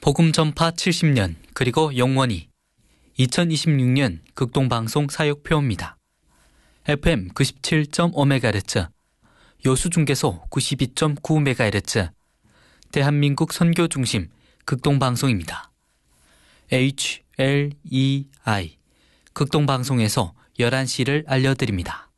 복음 전파 70년 그리고 영원히 2026년 극동방송 사역표입니다. FM 97.5MHz, 여수중계소 92.9MHz, 대한민국 선교중심 극동방송입니다. HLEI 극동방송에서 11시를 알려드립니다.